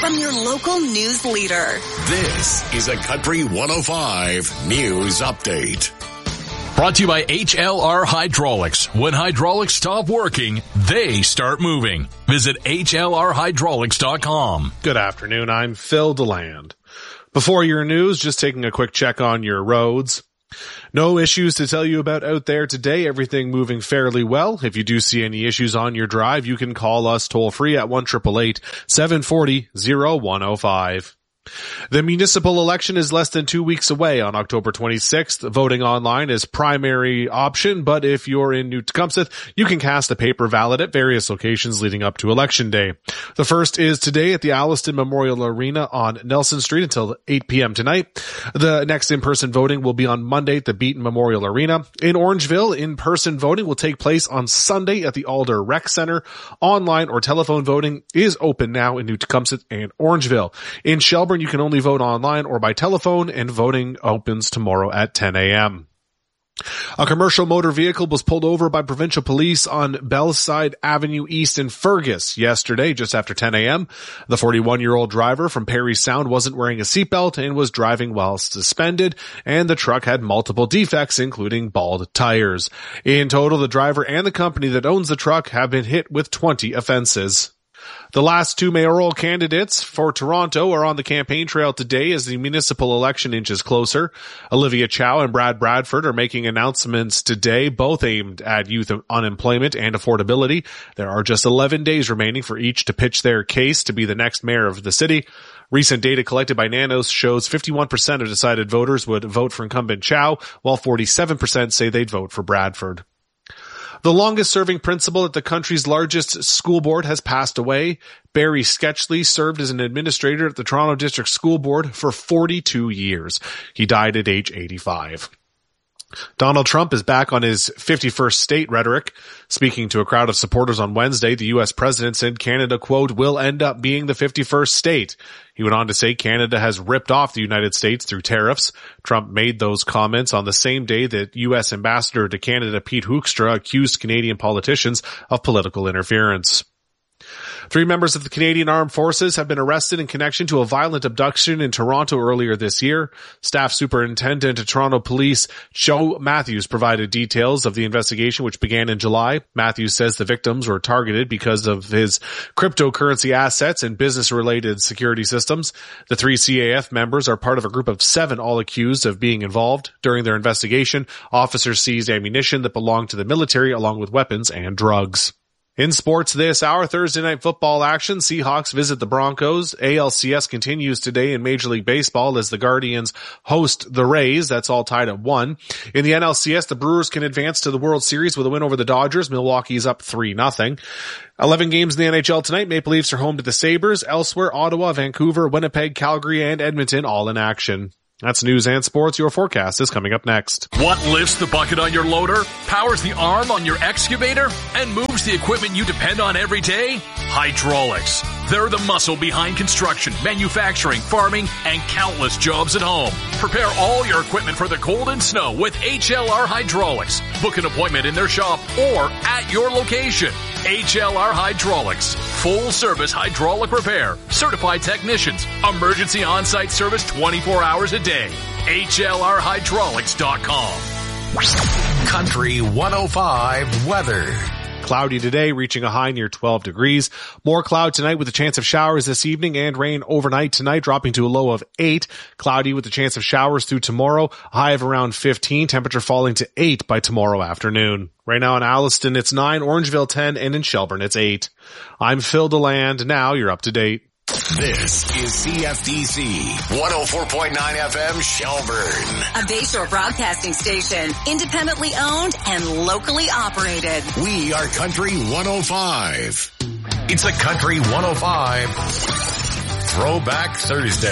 from your local news leader. This is a Country 105 News Update. Brought to you by HLR Hydraulics. When hydraulics stop working, they start moving. Visit HLRhydraulics.com. Good afternoon. I'm Phil DeLand. Before your news, just taking a quick check on your roads. No issues to tell you about out there today. Everything moving fairly well. If you do see any issues on your drive, you can call us toll free at 1-888-740-0105. The municipal election is less than 2 weeks away on October 26th. Voting online is primary option, but if you're in New Tecumseth, you can cast a paper ballot at various locations leading up to Election Day. The first is today at the Alliston Memorial Arena on Nelson Street until 8 p.m. tonight. The next in-person voting will be on Monday at the Beaton Memorial Arena. In Orangeville, in-person voting will take place on Sunday at the Alder Rec Center. Online or telephone voting is open now in New Tecumseth and Orangeville. In Shelburne, you can only vote online or by telephone, and voting opens tomorrow at 10 a.m. A commercial motor vehicle was pulled over by provincial police on Bellside Avenue East in Fergus yesterday, just after 10 a.m. The 41-year-old driver from Parry Sound wasn't wearing a seatbelt and was driving while suspended, and the truck had multiple defects, including bald tires. In total, the driver and the company that owns the truck have been hit with 20 offenses. The last two mayoral candidates for Toronto are on the campaign trail today as the municipal election inches closer. Olivia Chow and Brad Bradford are making announcements today, both aimed at youth unemployment and affordability. There are just 11 days remaining for each to pitch their case to be the next mayor of the city. Recent data collected by Nanos shows 51% of decided voters would vote for incumbent Chow, while 47% say they'd vote for Bradford. The longest-serving principal at the country's largest school board has passed away. Barry Sketchley served as an administrator at the Toronto District School Board for 42 years. He died at age 85. Donald Trump is back on his 51st state rhetoric. Speaking to a crowd of supporters on Wednesday, the U.S. president said Canada, quote, will end up being the 51st state. He went on to say Canada has ripped off the United States through tariffs. Trump made those comments on the same day that U.S. Ambassador to Canada Pete Hoekstra accused Canadian politicians of political interference. 3 members of the Canadian Armed Forces have been arrested in connection to a violent abduction in Toronto earlier this year. Staff Superintendent of Toronto Police Joe Matthews provided details of the investigation, which began in July. Matthews says the victims were targeted because of his cryptocurrency assets and business-related security systems. The 3 CAF members are part of a group of 7 all accused of being involved. During their investigation, officers seized ammunition that belonged to the military along with weapons and drugs. In sports this hour, Thursday night football action. Seahawks visit the Broncos. ALCS continues today in Major League Baseball as the Guardians host the Rays. That's all tied at 1. In the NLCS, the Brewers can advance to the World Series with a win over the Dodgers. Milwaukee's up 3-0. 11 games in the NHL tonight. Maple Leafs are home to the Sabres. Elsewhere, Ottawa, Vancouver, Winnipeg, Calgary, and Edmonton all in action. That's news and sports. Your forecast is coming up next. What lifts the bucket on your loader, powers the arm on your excavator, and moves the equipment you depend on every day? Hydraulics. They're the muscle behind construction, manufacturing, farming, and countless jobs at home. Prepare all your equipment for the cold and snow with HLR Hydraulics. Book an appointment in their shop or at your location. HLR Hydraulics. Full service hydraulic repair. Certified technicians. Emergency on-site service 24 hours a day. HLRhydraulics.com. Country 105 weather. Cloudy today, reaching a high near 12 degrees. More cloud tonight with a chance of showers this evening and rain overnight tonight, dropping to a low of 8. Cloudy with a chance of showers through tomorrow, high of around 15, temperature falling to 8 by tomorrow afternoon. Right now in Alliston, it's 9, Orangeville 10, and in Shelburne, it's 8. I'm Phil DeLand. Now you're up to date. This is CFDC 104.9 FM Shelburne. A Bayshore broadcasting station, independently owned and locally operated. We are Country 105. It's a Country 105 Throwback Thursday.